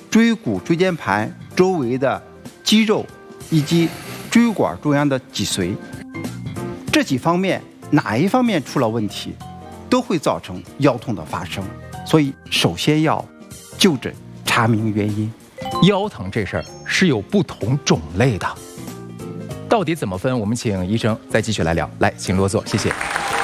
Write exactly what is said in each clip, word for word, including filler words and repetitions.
椎骨椎间盘周围的肌肉以及椎管中央的脊髓，这几方面哪一方面出了问题，都会造成腰痛的发生。所以首先要就诊查明原因。 腰疼这事儿是有不同种类的，到底怎么分？我们请医生再继续来聊。来，请落座，谢谢。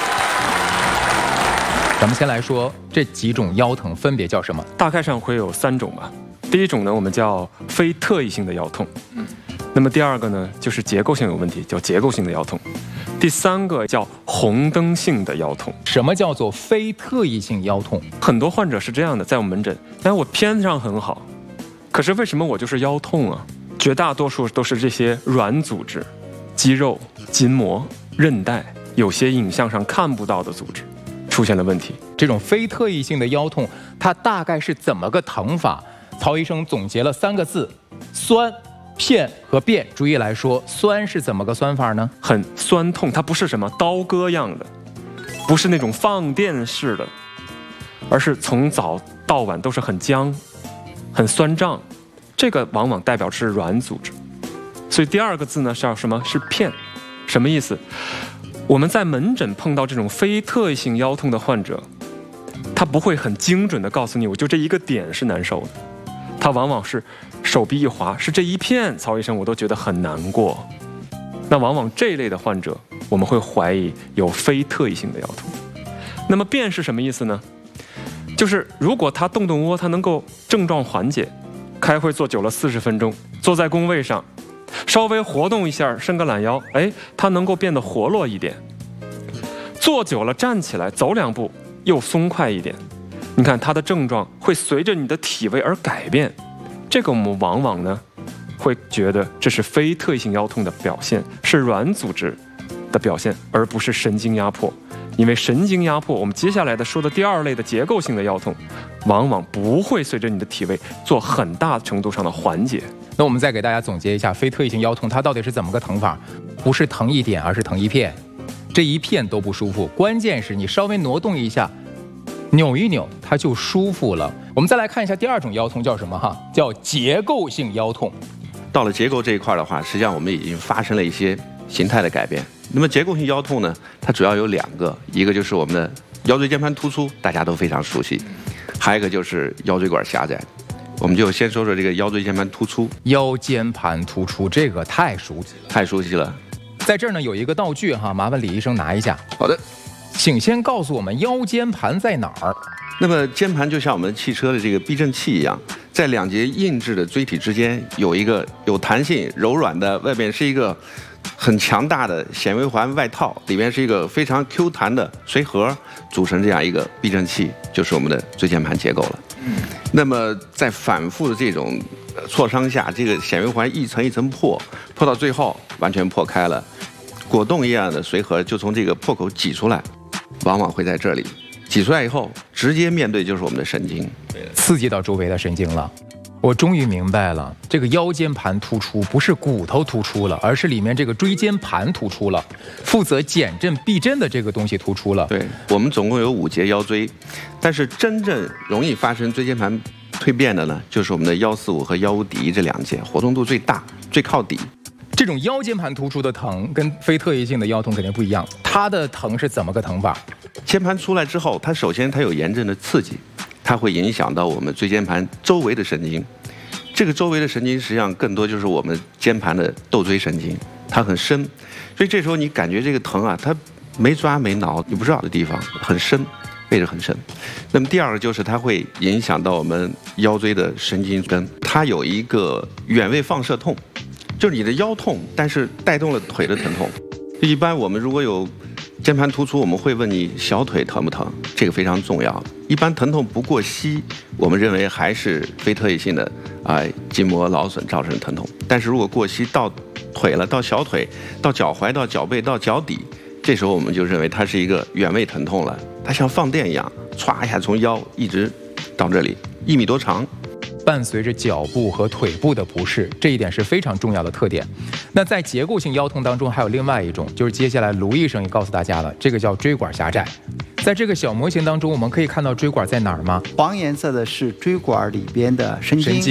咱们先来说这几种腰疼分别叫什么？ 大概上会有三种吧。第一种呢，我们叫非特异性的腰痛。嗯。那么第二个呢，就是结构性有问题，叫结构性的腰痛。第三个叫红灯性的腰痛。 什么叫做非特异性腰痛？ 很多患者是这样的，在我们门诊，哎，我偏上很好，可是为什么我就是腰痛啊？绝大多数都是这些软组织、肌肉、筋膜、韧带，有些影像上看不到的组织出现了问题。 这种非特异性的腰痛，它大概是怎么个疼法？曹医生总结了三个字：酸、片和变。逐一来说，酸是怎么个酸法呢？ 很酸痛，它不是什么刀割样的，不是那种放电式的，而是从早到晚都是很僵、很酸胀。这个往往代表是软组织。所以第二个字呢是叫什么？是片。什么意思？我们在门诊碰到这种非特异性腰痛的患者，他不会很精准的告诉你，我就这一个点是难受的。他往往是手臂一滑，是这一片，曹医生我都觉得很难过。那往往这类的患者，我们会怀疑有非特异性的腰痛。那么变是什么意思呢？就是如果他动动窝，他能够症状缓解。开会坐久了四十分钟，坐在工位上，稍微活动一下，伸个懒腰，哎，他能够变得活络一点。坐久了站起来走两步，又松快一点。你看他的症状会随着你的体位而改变，这个我们往往呢会觉得这是非特异性腰痛的表现，是软组织的表现，而不是神经压迫。因为神经压迫，我们接下来的说的第二类的结构性的腰痛，往往不会随着你的体位做很大程度上的缓解。 那我们再给大家总结一下，非特异性腰痛它到底是怎么个疼法？不是疼一点，而是疼一片，这一片都不舒服。关键是你稍微挪动一下，扭一扭，它就舒服了。我们再来看一下第二种腰痛叫什么哈？叫结构性腰痛。 到了结构这一块的话，实际上我们已经发生了一些形态的改变。那么结构性腰痛呢，它主要有两个，一个就是我们的腰椎间盘突出，大家都非常熟悉，还有一个就是腰椎管狭窄。我们就先说说这个腰椎间盘突出。 腰间盘突出这个太熟悉了， 太熟悉了。 在这儿呢有一个道具哈，麻烦李医生拿一下。 好的， 请先告诉我们腰间盘在哪儿。 那么肩盘就像我们汽车的这个避震器一样，在两节硬质的椎体之间有一个有弹性、柔软的，外边是一个很强大的显微环外套，里面是一个非常 Q 弹的髓核，组成这样一个避震器，就是我们的椎间盘结构了。嗯，那么在反复的这种挫伤下，这个显微环一层一层破，破到最后完全破开了，果冻一样的髓核就从这个破口挤出来，往往会在这里。挤出来以后，直接面对就是我们的神经， 刺激到周围的神经了。我终于明白了，这个腰间盘突出不是骨头突出了，而是里面这个椎间盘突出了，负责减震避震的这个东西突出了。 对，我们总共有五节腰椎，但是真正容易发生椎间盘蜕变的呢，就是我们的腰四五和腰五底这两节，活动度最大，最靠底。 这种腰间盘突出的疼跟非特异性的腰痛肯定不一样，它的疼是怎么个疼法？ 肩盘出来之后，它首先它有炎症的刺激，它会影响到我们椎间盘周围的神经。这个周围的神经实际上更多就是我们肩盘的窦椎神经，它很深，所以这时候你感觉这个疼啊，它没抓没挠，你不知道的地方很深，位置很深。那么第二个就是它会影响到我们腰椎的神经根，它有一个远位放射痛，就是你的腰痛，但是带动了腿的疼痛。一般我们如果有肩盘突出，我们会问你小腿疼不疼，这个非常重要。一般疼痛不过膝，我们认为还是非特异性的啊、呃、筋膜劳损造成的疼痛。但是如果过膝到腿了，到小腿、到脚踝、到脚背、到脚底，这时候我们就认为它是一个远位疼痛了，它像放电一样，歘一下从腰一直到这里，一米多长。 伴随着脚部和腿部的不适，这一点是非常重要的特点。那在结构性腰痛当中，还有另外一种，就是接下来卢医生也告诉大家了，这个叫椎管狭窄。在这个小模型当中，我们可以看到椎管在哪儿吗？ 黄颜色的是椎管里边的神经。